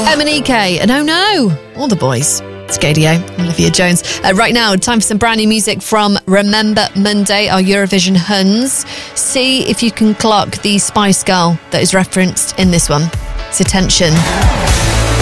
Emanike and Oh No, all the boys. It's KDO, Olivia Jones. Right now, time for some brand new music from Remember Monday, our Eurovision Huns. See if you can clock the Spice Girl that is referenced in this one. It's Attention.